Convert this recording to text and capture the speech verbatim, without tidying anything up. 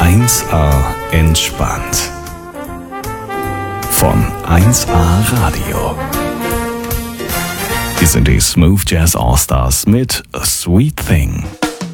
eins A entspannt. Von eins A Radio. Hier sind die Smooth Jazz All Stars mit A Sweet Thing.